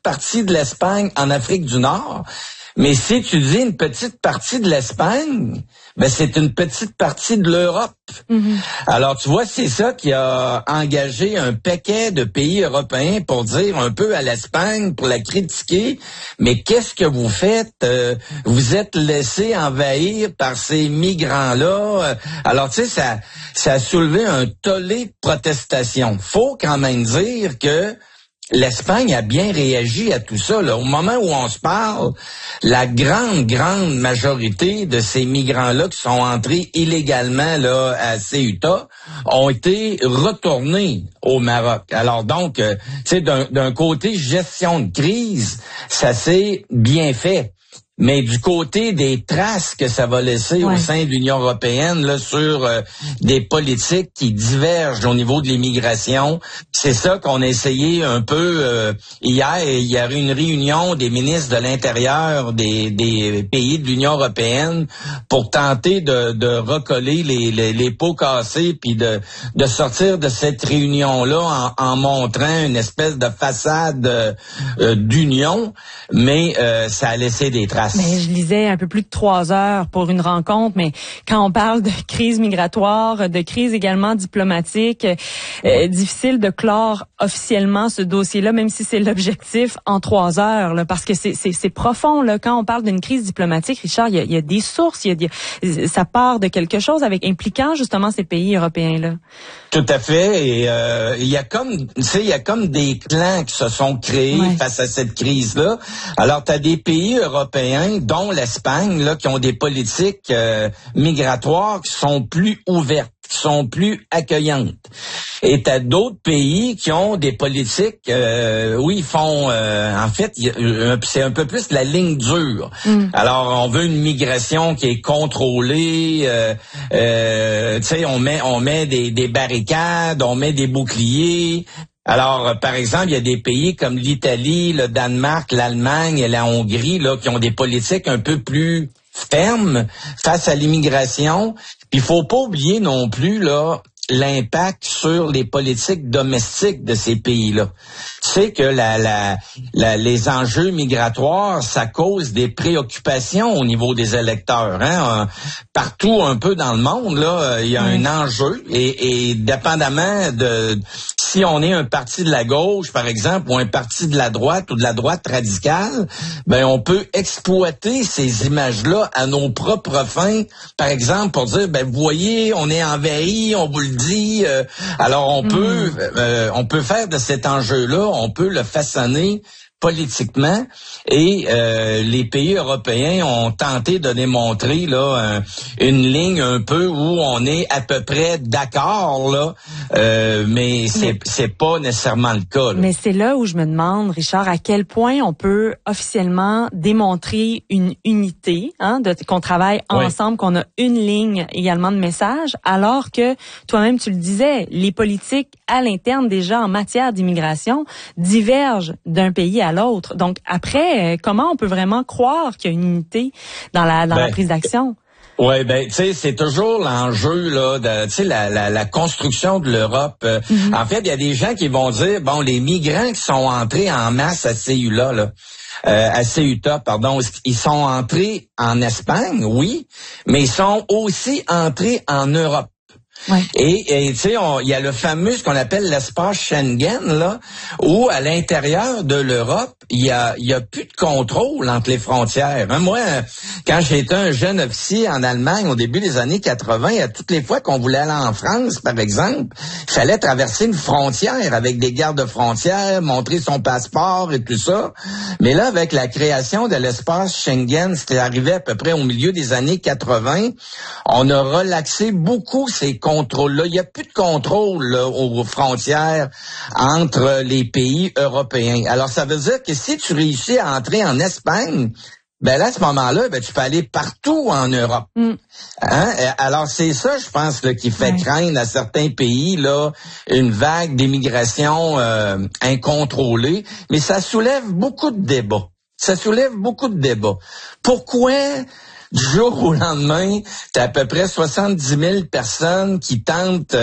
partie de l'Espagne en Afrique du Nord. Mais si tu dis une petite partie de l'Espagne, ben c'est une petite partie de l'Europe. Mm-hmm. Alors, tu vois, c'est ça qui a engagé un paquet de pays européens pour dire un peu à l'Espagne, pour la critiquer. Mais qu'est-ce que vous faites? Vous êtes laissé envahir par ces migrants-là. Alors, tu sais, ça a soulevé un tollé de protestation. Faut quand même dire que l'Espagne a bien réagi à tout ça. Là. Au moment où on se parle, la grande majorité de ces migrants-là qui sont entrés illégalement là à Ceuta ont été retournés au Maroc. Alors donc, tu sais, d'un côté gestion de crise, ça s'est bien fait. Mais du côté des traces que ça va laisser au sein de l'Union européenne là sur des politiques qui divergent au niveau de l'immigration, c'est ça qu'on a essayé un peu hier. Il y a eu une réunion des ministres de l'Intérieur des pays de l'Union européenne pour tenter de recoller les pots cassés puis de sortir de cette réunion-là en montrant une espèce de façade d'union, mais ça a laissé des traces. Mais je lisais un peu plus de 3 heures pour une rencontre, mais quand on parle de crise migratoire, de crise également diplomatique, difficile de clore officiellement ce dossier-là, même si c'est l'objectif en 3 heures, là, parce que c'est profond là. Quand on parle d'une crise diplomatique, Richard, il y a des sources, ça part de quelque chose impliquant justement ces pays européens-là. Tout à fait. Et il y a comme des clans qui se sont créés face à cette crise-là. Alors, tu as des pays européens, dont l'Espagne, là, qui ont des politiques migratoires qui sont plus ouvertes, qui sont plus accueillantes. Et t'as d'autres pays qui ont des politiques où ils font en fait c'est un peu plus la ligne dure. Alors on veut une migration qui est contrôlée, tu sais, on met des barricades, on met des boucliers. Alors, par exemple, il y a des pays comme l'Italie, le Danemark, l'Allemagne et la Hongrie là qui ont des politiques un peu plus fermes face à l'immigration. Puis il faut pas oublier non plus là l'impact sur les politiques domestiques de ces pays-là. Tu sais que les enjeux migratoires, ça cause des préoccupations au niveau des électeurs. Hein? Partout un peu dans le monde, là, il y a un enjeu et dépendamment de si on est un parti de la gauche, par exemple, ou un parti de la droite ou de la droite radicale, ben on peut exploiter ces images-là à nos propres fins. Par exemple, pour dire, ben vous voyez, on est envahi, on vous le dit. Alors on peut faire de cet enjeu-là, on peut le façonner politiquement et les pays européens ont tenté de démontrer là une ligne un peu où on est à peu près d'accord là, mais c'est pas nécessairement le cas. Là. Mais c'est là où je me demande, Richard, à quel point on peut officiellement démontrer une unité, qu'on travaille ensemble, qu'on a une ligne également de message, alors que toi-même tu le disais, les politiques à l'interne déjà en matière d'immigration divergent d'un pays à l'autre. Donc après, comment on peut vraiment croire qu'il y a une unité dans la prise d'action? Ouais, ben tu sais, c'est toujours l'enjeu là de tu sais la construction de l'Europe. En fait, il y a des gens qui vont dire bon, les migrants qui sont entrés en masse à Ceuta là. À Ceuta, pardon, ils sont entrés en Espagne, oui, mais ils sont aussi entrés en Europe. Ouais. Et tu sais, il y a le fameux ce qu'on appelle l'espace Schengen là, où à l'intérieur de l'Europe, il y a plus de contrôle entre les frontières. Hein, moi, quand j'étais un jeune officier en Allemagne au début des années 80, à toutes les fois qu'on voulait aller en France, par exemple, il fallait traverser une frontière avec des gardes frontières, montrer son passeport et tout ça. Mais là, avec la création de l'espace Schengen, c'était arrivé à peu près au milieu des années 80, on a relaxé beaucoup ces contrôle-là. Il n'y a plus de contrôle là, aux frontières entre les pays européens. Alors, ça veut dire que si tu réussis à entrer en Espagne, ben là, à ce moment-là, ben tu peux aller partout en Europe. Hein? Alors, c'est ça, je pense, là, qui fait craindre à certains pays là une vague d'immigration incontrôlée. Mais ça soulève beaucoup de débats. Pourquoi du jour au lendemain, t'as à peu près 70 000 personnes qui tentent